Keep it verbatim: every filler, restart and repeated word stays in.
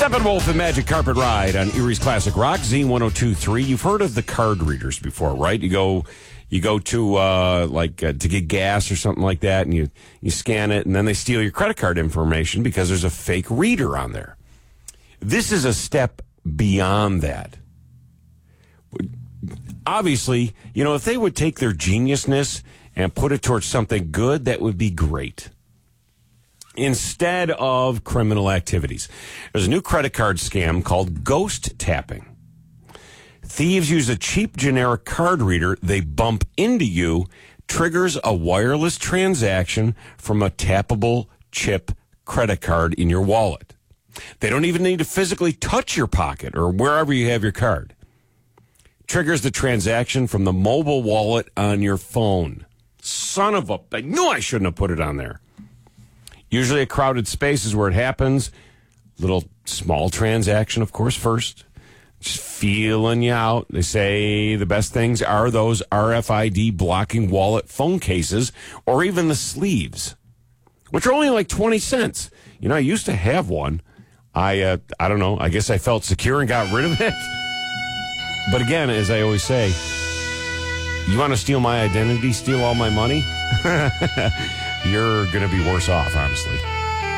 Steppenwolf and Magic Carpet Ride on Erie's Classic Rock, Z one oh two point three. You've heard of the card readers before, right? You go you go to, uh, like, uh, to get gas or something like that, and you, you scan it, and then they steal your credit card information because there's a fake reader on there. This is a step beyond that. Obviously, you know, if they would take their geniusness and put it towards something good, that would be great. Instead of criminal activities, there's a new credit card scam called ghost tapping. Thieves use a cheap generic card reader. They bump into you, triggers a wireless transaction from a tappable chip credit card in your wallet. They don't even need to physically touch your pocket or wherever you have your card. Triggers the transaction from the mobile wallet on your phone. Son of a... I knew I shouldn't have put it on there. Usually a crowded space is where it happens. Little small transaction, of course, first. Just feeling you out. They say the best things are those R F I D blocking wallet phone cases or even the sleeves, which are only like twenty cents. You know, I used to have one. I, uh, I don't know. I guess I felt secure and got rid of it. But again, as I always say, you want to steal my identity, steal all my money? You're going to be worse off, honestly.